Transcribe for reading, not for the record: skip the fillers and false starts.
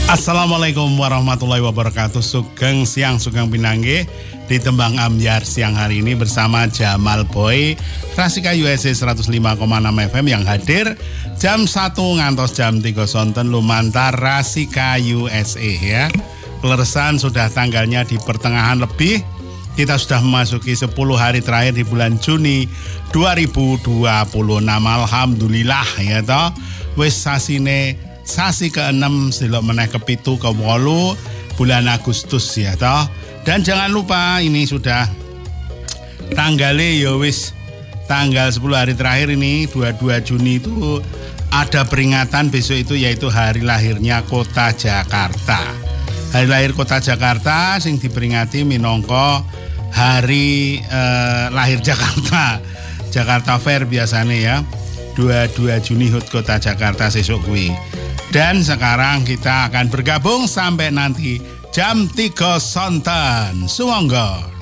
Assalamualaikum warahmatullahi wabarakatuh. Sugeng siang, sugeng pinanggih. Di Tembang Ambyar siang hari ini bersama Jamal Boy Rasika USA 105,6 FM yang hadir jam 1 ngantos jam 3 sonten lumantar Rasika USA ya. Keleresan sudah tanggalnya di pertengahan lebih. Kita sudah memasuki 10 hari terakhir di bulan Juni 2026. Alhamdulillah ya toh. Wis sasi ke-6 silok meneh ke-7 ke-8 bulan Agustus ya toh. Dan jangan lupa ini sudah tanggalnya ya wis tanggal 10 hari terakhir ini 22 Juni itu ada peringatan besok itu yaitu hari lahirnya Kota Jakarta. Hari lahir Kota Jakarta sing diperingati minangka hari lahir Jakarta. Jakarta Fair biasanya ya. 22 Juni HUT Kota Jakarta sesuk kuwi. Dan sekarang kita akan bergabung sampai nanti jam 3 sonten. Sumangga.